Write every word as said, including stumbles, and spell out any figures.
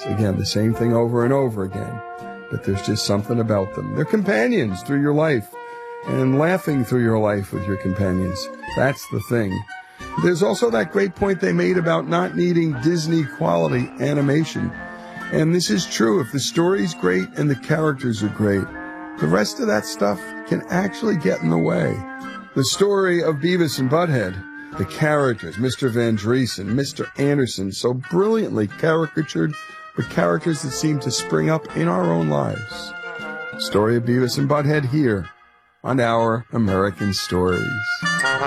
It's, again, the same thing over and over again. But there's just something about them. They're companions through your life. And laughing through your life with your companions. That's the thing. There's also that great point they made about not needing Disney-quality animation. And this is true. If the story's great and the characters are great, the rest of that stuff can actually get in the way. The story of Beavis and Butthead, the characters, Mister Van Driesen, Mister Anderson, so brilliantly caricatured, but characters that seem to spring up in our own lives. Story of Beavis and Butthead here on Our American Stories.